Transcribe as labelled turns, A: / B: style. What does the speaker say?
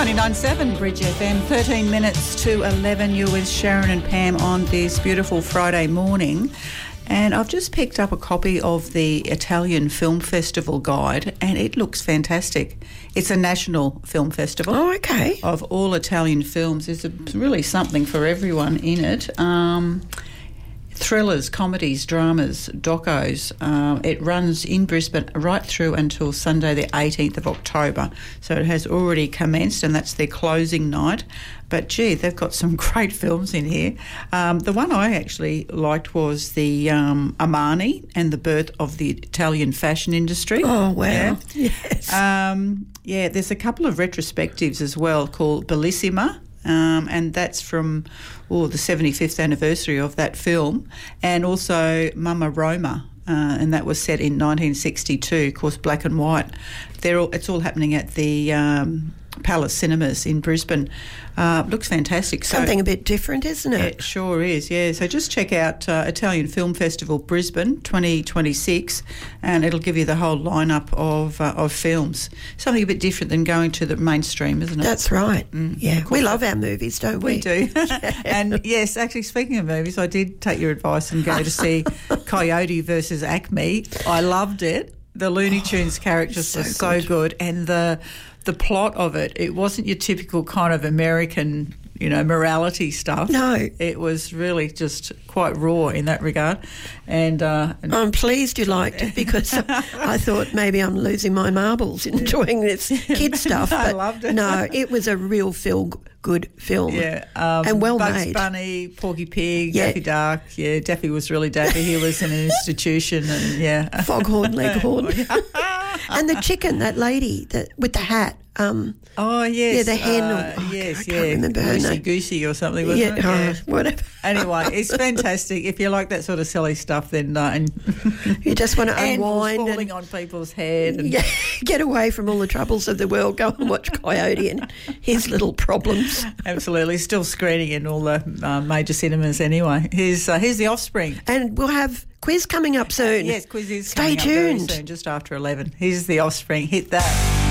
A: 99.7 Bridge FM, 13 minutes to 11. You're with Sharon and Pam on this beautiful Friday morning. And I've just picked up a copy of the Italian Film Festival guide, and it looks fantastic. It's a national film festival.
B: Oh, okay.
A: Of all Italian films. There's really something for everyone in it. Thrillers, comedies, dramas, docos. It runs in Brisbane right through until Sunday the 18th of October. So it has already commenced, and that's their closing night. But, gee, they've got some great films in here. The one I actually liked was the Armani and the birth of the Italian fashion industry.
B: Oh, wow.
A: Yeah.
B: Yes.
A: There's a couple of retrospectives as well called Bellissima. And that's from the 75th anniversary of that film, and also Mamma Roma, and that was set in 1962, of course, black and white. It's all happening at the Palace Cinemas in Brisbane. Looks fantastic.
B: Something a bit different, isn't it?
A: It sure is, yeah. So just check out Italian Film Festival Brisbane 2026, and it'll give you the whole lineup of films. Something a bit different than going to the mainstream, isn't it?
B: That's right. Yeah, we love our movies, don't we?
A: We do. And yes, actually, speaking of movies, I did take your advice and go to see Coyote versus Acme. I loved it. The Looney Tunes characters were so good, and the plot of it wasn't your typical kind of American, morality stuff.
B: No.
A: It was really just quite raw in that regard. And
B: I'm pleased you liked it, because I thought maybe I'm losing my marbles enjoying this kid stuff.
A: No,
B: but
A: I loved it.
B: No, it was a real feel-good film.
A: Yeah.
B: And well
A: Bugs
B: made.
A: Bunny, Porky Pig, Daffy Duck. Yeah, Daffy was really Daffy. He was in an institution, and yeah.
B: Foghorn Leghorn. And the chicken, that lady with the hat.
A: Oh, yes.
B: Yeah, the hen.
A: I can't
B: remember her name.
A: Goosey or something, wasn't it?
B: Yeah, whatever.
A: Anyway, it's fantastic. If you like that sort of silly stuff, then...
B: you just want to unwind.
A: And falling on people's head. And
B: get away from all the troubles of the world. Go and watch Coyote and his little problems.
A: Absolutely. Still screening in all the major cinemas anyway. Here's The Offspring.
B: And we'll have quiz coming up soon.
A: Yes, quiz is
B: Stay
A: coming up very
B: tuned.
A: soon, just after 11. Here's The Offspring. Hit that.